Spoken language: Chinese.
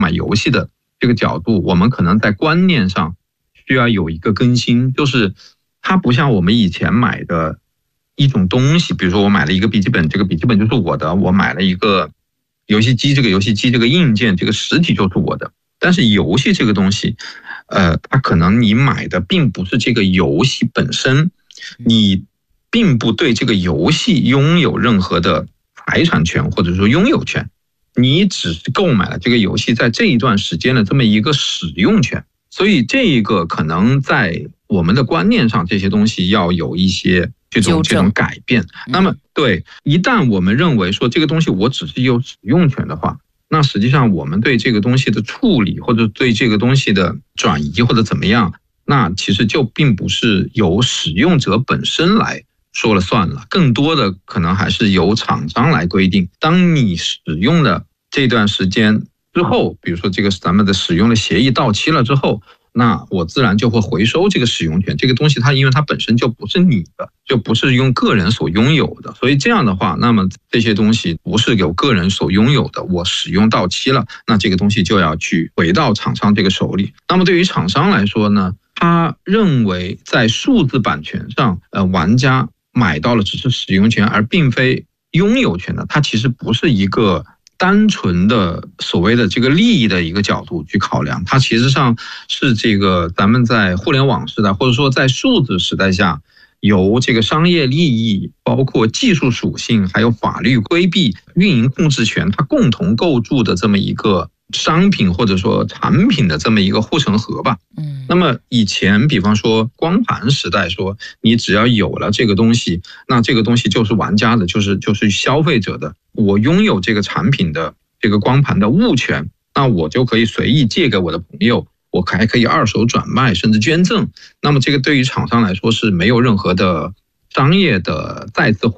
买游戏的这个角度，我们可能在观念上需要有一个更新，就是它不像我们以前买的一种东西，比如说我买了一个笔记本，这个笔记本就是我的，我买了一个游戏机，这个游戏机这个硬件这个实体就是我的。但是游戏这个东西它可能你买的并不是这个游戏本身，你并不对这个游戏拥有任何的财产权或者说拥有权，你只是购买了这个游戏在这一段时间的这么一个使用权。所以这个可能在我们的观念上，这些东西要有一些这种改变。那么对，一旦我们认为说这个东西我只是有使用权的话，那实际上我们对这个东西的处理或者对这个东西的转移或者怎么样，那其实就并不是由使用者本身来说了算了，更多的可能还是由厂商来规定。当你使用的这段时间之后，比如说这个咱们的使用的协议到期了之后，那我自然就会回收这个使用权。这个东西它因为它本身就不是你的，就不是用个人所拥有的，所以这样的话，那么这些东西不是由个人所拥有的，我使用到期了，那这个东西就要去回到厂商这个手里。那么对于厂商来说呢，他认为在数字版权上，玩家买到了只是使用权而并非拥有权的，它其实不是一个单纯的所谓的这个利益的一个角度去考量，它其实上是这个咱们在互联网时代或者说在数字时代下，由这个商业利益包括技术属性还有法律规避运营控制权它共同构筑的这么一个商品或者说产品的这么一个护城河吧。那么以前比方说光盘时代说你只要有了这个东西，那这个东西就是玩家的，就是消费者的，我拥有这个产品的这个光盘的物权，那我就可以随意借给我的朋友，我还可以二手转卖甚至捐赠。那么这个对于厂商来说是没有任何的商业的再次